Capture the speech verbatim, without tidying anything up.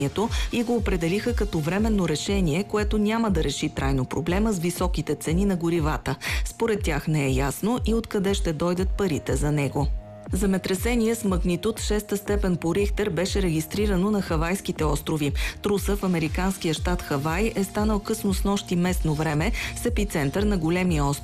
и го определиха като временно решение, което няма да реши трайно проблема с високите цени на горивата. Според тях не е ясно и откъде ще дойдат парите за него. Земетресение с магнитуд шеста степен по Рихтер беше регистрирано на Хавайските острови. Труса в американския щат Хавай е станал късно снощи местно време с епицентър на големия остров